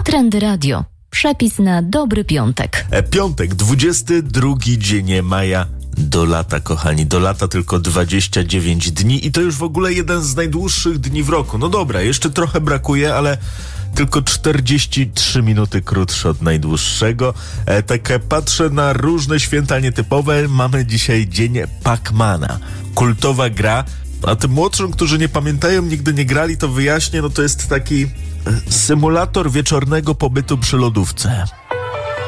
Trendy Radio. Przepis na dobry piątek. Piątek, 22 dzień maja. Do lata, kochani, do lata tylko 29 dni i to już w ogóle jeden z najdłuższych dni w roku. No dobra, jeszcze trochę brakuje, ale tylko 43 minuty krótsze od najdłuższego. Tak patrzę na różne święta nietypowe. Mamy dzisiaj dzień Pac-Mana. Kultowa gra. A tym młodszym, którzy nie pamiętają, nigdy nie grali, to wyjaśnię, no to jest taki symulator wieczornego pobytu przy lodówce.